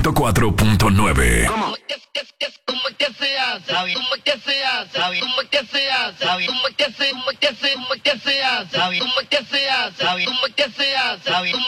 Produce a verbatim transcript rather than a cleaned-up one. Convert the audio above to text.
ciento cuatro punto nueve. ¿Cómo es que, es que, cómo es que se hace? ¿Cómo es que se hace? ¿Cómo es que se hace? ¿Cómo es que se, cómo es que se, cómo es que se hace? ¿Cómo es que se hace? ¿Cómo es que se hace?